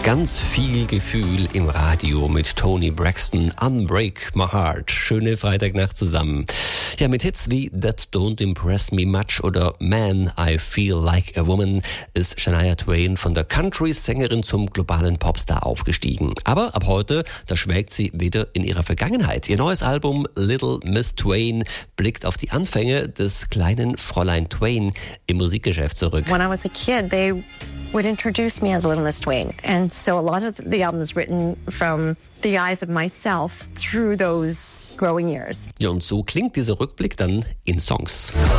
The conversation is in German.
Ganz viel Gefühl im Radio mit Toni Braxton, Unbreak My Heart. Schöne Freitagnacht zusammen. Ja, mit Hits wie That Don't Impress Me Much oder Man, I Feel Like a Woman ist Shania Twain von der Country-Sängerin zum globalen Popstar aufgestiegen. Aber ab heute, da schwelgt sie wieder in ihrer Vergangenheit. Ihr neues Album Little Miss Twain blickt auf die Anfänge des kleinen Fräulein Twain im Musikgeschäft zurück. When I was a kid, they would introduce me as Little Miss Twain. And so a lot of the album is written from the eyes of myself through those growing years. Ja, und so klingt dieser Rückblick dann in Songs.